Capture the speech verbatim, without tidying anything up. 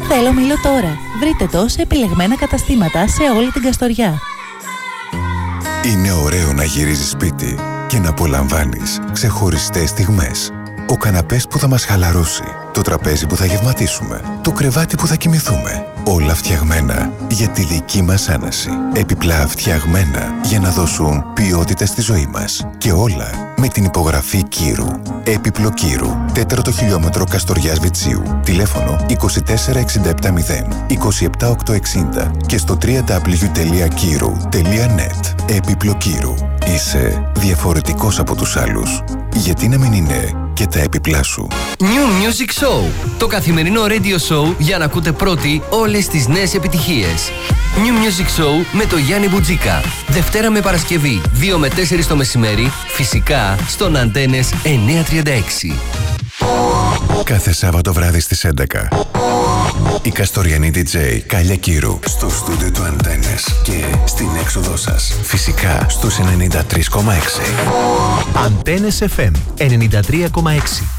Θέλω μήλο τώρα. Βρείτε το σε επιλεγμένα καταστήματα σε όλη την Καστοριά. Είναι ωραίο να γυρίζεις σπίτι και να απολαμβάνεις ξεχωριστές στιγμές. Ο καναπές που θα μας χαλαρώσει, το τραπέζι που θα γευματίσουμε, το κρεβάτι που θα κοιμηθούμε. Όλα φτιαγμένα για τη δική μας άνεση. Επιπλά φτιαγμένα για να δώσουν ποιότητα στη ζωή μας. Και όλα με την υπογραφή Κύρου. Έπιπλο Κύρου. Τέταρτο χιλιόμετρο Καστοριάς Βιτσίου. Τηλέφωνο είκοσι τέσσερα εξήντα επτά μηδέν είκοσι επτά οκτακόσια εξήντα και στο double-u double-u double-u τελεία κύρου τελεία net. Έπιπλο Κύρου. Είσαι διαφορετικός από τους άλλους. Γιατί να μην είναι και τα έπιπλά σου. New Music Show. Το καθημερινό radio show για να ακούτε πρώτοι όλες τις νέες επιτυχίες. New Music Show με το Γιάννη Μπουτζίκα. Δευτέρα με Παρασκευή, δύο με τέσσερις το μεσημέρι, φυσικά στον Αντένες εννιακόσια τριάντα έξι. Κάθε Σάββατο βράδυ στις έντεκα. Η Καστοριανή ντι τζέι Κάλια Κύρου στο στούντιο του Αντένες και στην έξοδό σας. Φυσικά στους ενενήντα τρία κόμμα έξι. Αντένες εφ εμ ενενήντα τρία κόμμα έξι.